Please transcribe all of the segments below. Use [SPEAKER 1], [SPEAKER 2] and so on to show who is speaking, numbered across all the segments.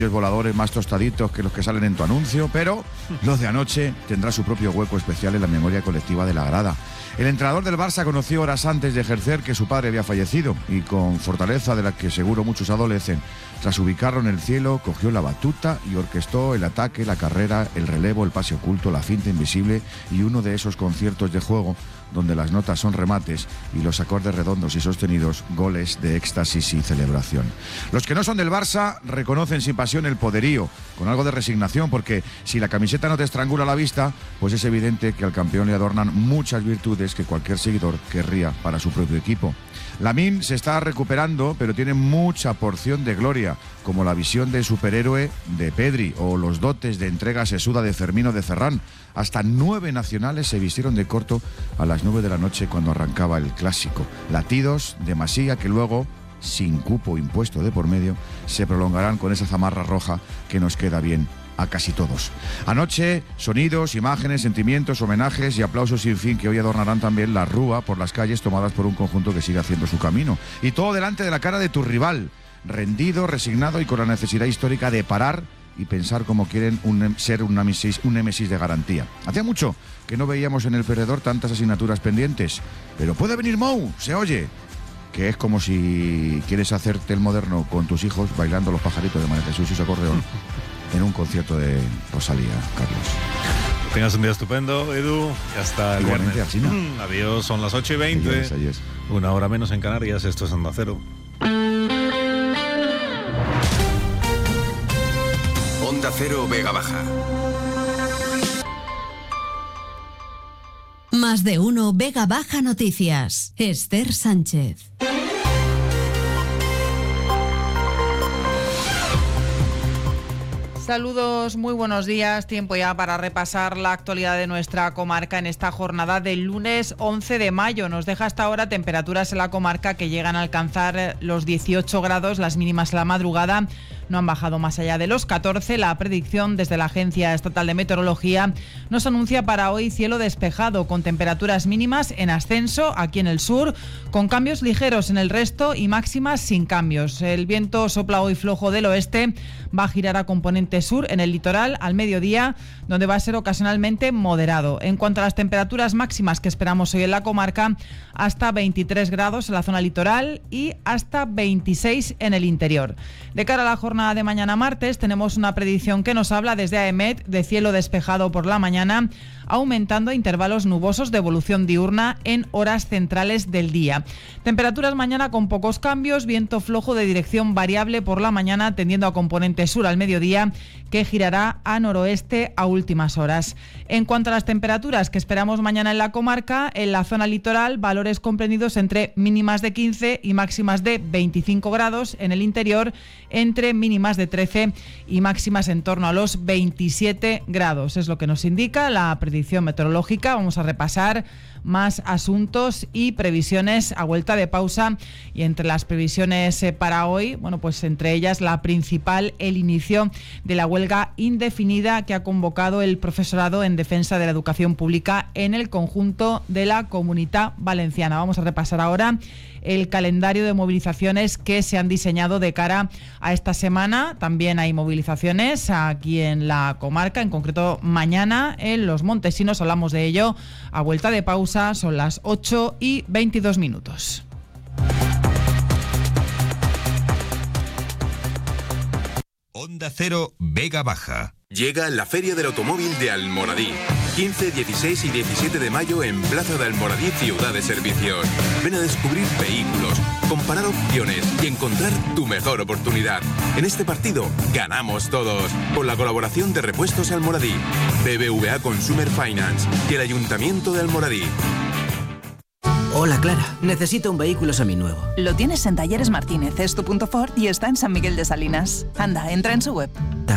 [SPEAKER 1] voladores más tostaditos que los que salen en tu anuncio, pero los de anoche tendrá su propio hueco especial en la memoria colectiva de la grada. El entrenador del Barça conoció horas antes de ejercer que su padre había fallecido y con fortaleza de la que seguro muchos adolecen, tras ubicarlo en el cielo, cogió la batuta y orquestó el ataque, la carrera, el relevo, el pase oculto, la finta invisible y uno de esos conciertos de juego donde las notas son remates y los acordes redondos y sostenidos, goles de éxtasis y celebración. Los que no son del Barça reconocen sin pasión el poderío, con algo de resignación, porque si la camiseta no te estrangula la vista, pues es evidente que al campeón le adornan muchas virtudes que cualquier seguidor querría para su propio equipo. Lamine se está recuperando, pero tiene mucha porción de gloria, como la visión de superhéroe de Pedri o los dotes de entrega sesuda de Fermín de Ferran. Hasta 9 nacionales se vistieron de corto a las 9 de la noche cuando arrancaba el clásico. Latidos de Masía que luego, sin cupo impuesto de por medio, se prolongarán con esa zamarra roja que nos queda bien a casi todos. Anoche, sonidos, imágenes, sentimientos, homenajes y aplausos sin fin que hoy adornarán también la rúa por las calles tomadas por un conjunto que sigue haciendo su camino. Y todo delante de la cara de tu rival, rendido, resignado y con la necesidad histórica de parar y pensar cómo quieren ser un némesis de garantía. Hacía mucho que no veíamos en el perdedor tantas asignaturas pendientes, pero puede venir Mou, se oye, que es como si quieres hacerte el moderno con tus hijos bailando los pajaritos de María Jesús y su acordeón en un concierto de Rosalía, Carlos.
[SPEAKER 2] Tengas un día estupendo, Edu, y hasta el
[SPEAKER 1] igualmente,
[SPEAKER 2] viernes. Adiós, son las 8:20.
[SPEAKER 1] Ahí es.
[SPEAKER 2] Una hora menos en Canarias, esto es Onda Cero.
[SPEAKER 3] Onda Cero Vega Baja.
[SPEAKER 4] Más de uno Vega Baja Noticias. Esther Sánchez.
[SPEAKER 5] Saludos, muy buenos días. Tiempo ya para repasar la actualidad de nuestra comarca en esta jornada del lunes 11 de mayo. Nos deja hasta ahora temperaturas en la comarca que llegan a alcanzar los 18 grados, las mínimas en la madrugada no han bajado más allá de los 14. La predicción desde la Agencia Estatal de Meteorología nos anuncia para hoy cielo despejado, con temperaturas mínimas en ascenso aquí en el sur, con cambios ligeros en el resto y máximas sin cambios. El viento sopla hoy flojo del oeste, va a girar a componente sur en el litoral al mediodía, donde va a ser ocasionalmente moderado. En cuanto a las temperaturas máximas que esperamos hoy en la comarca, hasta 23 grados en la zona litoral y hasta 26 en el interior. De cara a la jornada de mañana martes, tenemos una predicción que nos habla desde AEMET de cielo despejado por la mañana, aumentando a intervalos nubosos de evolución diurna en horas centrales del día. Temperaturas mañana con pocos cambios, viento flojo de dirección variable por la mañana tendiendo a componente sur al mediodía, que girará a noroeste a últimas horas. En cuanto a las temperaturas que esperamos mañana en la comarca, en la zona litoral, valores comprendidos entre mínimas de 15 y máximas de 25 grados, en el interior entre mínimas de 13 y máximas en torno a los 27 grados. Es lo que nos indica la predicción meteorológica. Vamos a repasar más asuntos y previsiones a vuelta de pausa. Y entre las previsiones para hoy, bueno, pues entre ellas la principal, el inicio de la huelga indefinida que ha convocado el profesorado en defensa de la educación pública en el conjunto de la Comunitat Valenciana. Vamos a repasar ahora el calendario de movilizaciones que se han diseñado de cara a esta semana. También hay movilizaciones aquí en la comarca, en concreto mañana en Los Montesinos. Hablamos de ello a vuelta de pausa. Son las 8:22.
[SPEAKER 3] Onda Cero Vega Baja. Llega la Feria del Automóvil de Almoradí. 15, 16 y 17 de mayo en Plaza de Almoradí, Ciudad de Servicios. Ven a descubrir vehículos, comparar opciones y encontrar tu mejor oportunidad. En este partido ganamos todos. Con la colaboración de Repuestos Almoradí, BBVA Consumer Finance y el Ayuntamiento de Almoradí.
[SPEAKER 6] Hola Clara, necesito un vehículo seminuevo.
[SPEAKER 7] Lo tienes en Talleres Martínez, es tu punto Ford y está en San Miguel de Salinas. Anda, entra en su web.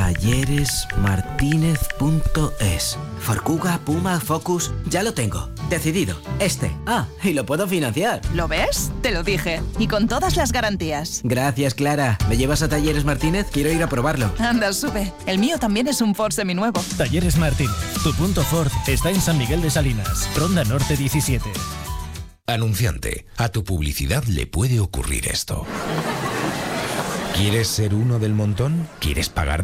[SPEAKER 6] Talleresmartinez.es. Ford Kuga, Puma, Focus, ya lo tengo. Decidido, este. Y lo puedo financiar.
[SPEAKER 7] ¿Lo ves? Te lo dije. Y con todas las garantías.
[SPEAKER 6] Gracias Clara. ¿Me llevas a Talleres Martínez? Quiero ir a probarlo.
[SPEAKER 7] Anda, sube. El mío también es un Ford seminuevo.
[SPEAKER 8] Talleres Martínez, tu punto Ford está en San Miguel de Salinas, Ronda Norte 17.
[SPEAKER 3] Anunciante, a tu publicidad le puede ocurrir esto.
[SPEAKER 9] ¿Quieres ser uno del montón? ¿Quieres pagar